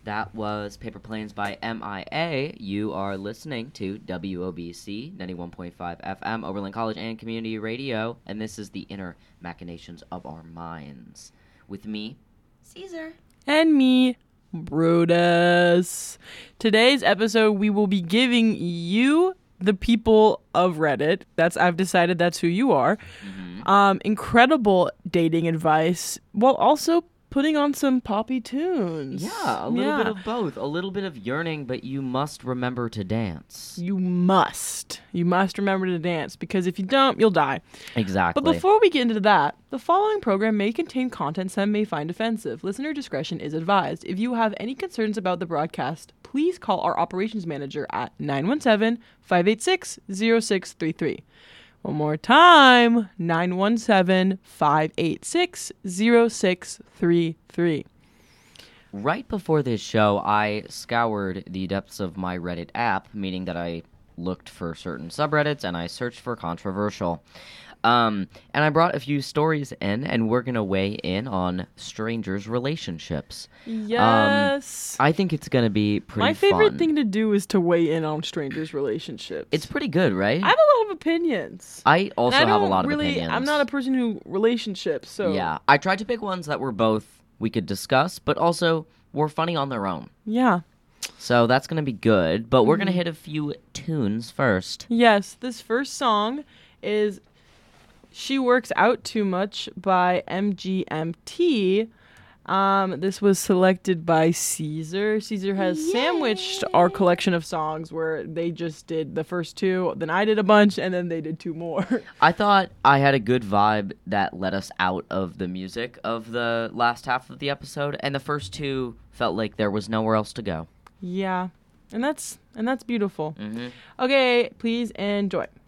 That was Paper Planes by MIA. You are listening to WOBC 91.5 FM, Oberlin College and Community Radio, and this is the Inner Machinations of Our Minds. With me, Caesar. And me, Brutus. Today's episode, we will be giving you, the people of Reddit, I've decided that's who you are, incredible dating advice, while also putting on some poppy tunes. Yeah, a little bit of both. A little bit of yearning, but you must remember to dance. You must. You must remember to dance, because if you don't, you'll die. Exactly. But before we get into that, the following program may contain content some may find offensive. Listener discretion is advised. If you have any concerns about the broadcast, please call our operations manager at 917-586-0633. One more time, 917-586-0633. Right before this show, I scoured the depths of my Reddit app, meaning that I looked for certain subreddits and I searched for controversial. And I brought a few stories in, and we're going to weigh in on strangers' relationships. Yes. I think it's going to be pretty My favorite fun. thing to do is to weigh in on strangers' relationships. It's pretty good, right? I have a lot of opinions. I also And I have a don't lot of really, opinions. I'm not a person who relationships, so Yeah, I tried to pick ones that were both we could discuss, but also were funny on their own. yeah. So that's going to be good, but we're going to hit a few tunes first. Yes, this first song is She Works Out Too Much by MGMT. This was selected by Caesar. Caesar has sandwiched our collection of songs where they just did the first two, then I did a bunch, and then they did two more. I thought I had a good vibe that led us out of the music of the last half of the episode, and the first two felt like there was nowhere else to go. Yeah, and that's beautiful. Mm-hmm. Okay, please enjoy.